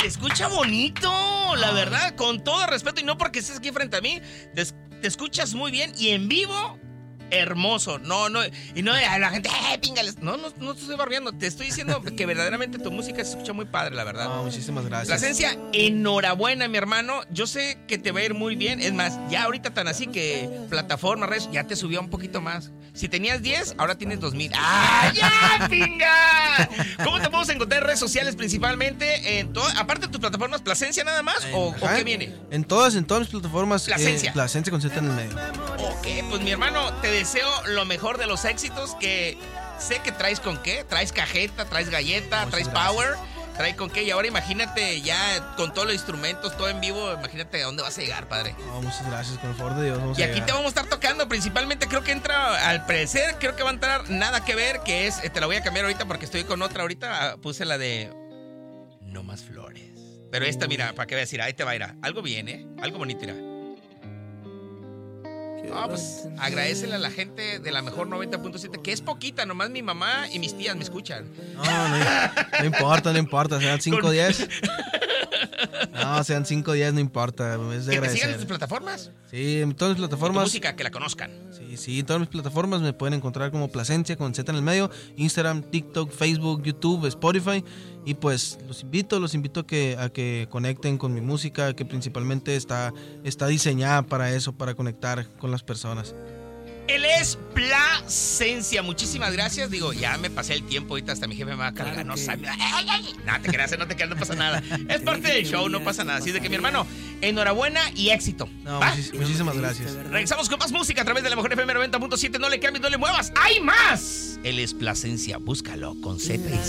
Se escucha bonito, la verdad, con todo respeto, y no porque estés aquí frente a mí, te escuchas muy bien y en vivo, hermoso. No, y no a la gente, píngales. No te estoy barbeando, te estoy diciendo que verdaderamente tu música se escucha muy padre, la verdad. No, muchísimas gracias. Plasencia, enhorabuena, mi hermano. Yo sé que te va a ir muy bien. Es más, ya ahorita tan así que plataformas, redes, ya te subió un poquito más. Si tenías 10, ahora tienes 2,000. ¡Ah, ya, pinga! ¿Cómo te podemos encontrar en redes sociales principalmente? Aparte de tus plataformas, ¿Plasencia nada más? ¿O qué viene? En todas mis plataformas. Plasencia. Plasencia con Z en el medio. Ok, pues mi hermano, te deseo lo mejor de los éxitos, que sé que traes con qué. Traes cajeta, traes galleta, traes power. Trae con qué, y ahora imagínate ya con todos los instrumentos, todo en vivo, imagínate a dónde vas a llegar, padre. Oh, muchas gracias, con el favor de Dios. Y aquí te vamos a estar tocando, principalmente creo que entra, al parecer, creo que va a entrar Nada que Ver, que es, te la voy a cambiar ahorita porque estoy con otra ahorita, puse la de No Más Flores. Pero esta, mira, para que veas, mira, ahí te va a ir, algo bien, algo bonito, mira. No, pues agradecele a la gente de la mejor 90.7, que es poquita, nomás mi mamá y mis tías me escuchan. No importa, sean 5 o 10. No, sean 5 o 10, no importa. Es de ¿Que te agradecer. sigan en tus plataformas? Sí, en todas mis plataformas. Tu música, que la conozcan. Sí, en todas mis plataformas me pueden encontrar como Plasencia con Z en el medio, Instagram, TikTok, Facebook, YouTube, Spotify. Y pues los invito a que conecten con mi música, que principalmente está diseñada para eso, para conectar con las personas. Él es Plasencia, muchísimas gracias. Digo, ya me pasé el tiempo, ahorita hasta mi jefe me va a cargar, claro, no sabe. No te creas, no pasa nada. Es parte del show, no pasa nada. Así de que, mi hermano, enhorabuena y éxito. No, muchísimas gracias. Regresamos con más música a través de la mejor FM 90.7. No le cambies, no le muevas. ¡Hay más! Él es Plasencia, búscalo con Z y